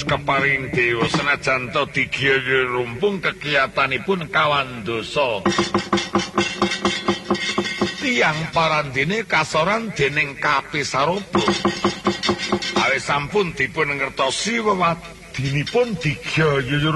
keparing dewa senajan to digiyaya rumpung kegiatanipun kawan dosa. Tiyang parandene kasoran dening Kapisaroba. Awis sampun dipun ngertosi wewadinipun digiyaya